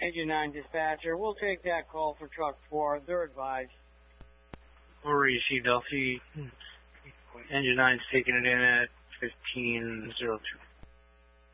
Engine 9 dispatcher, we'll take that call for truck 4. They're advised. We'll receive LC. Engine 9's taking it in at 1502.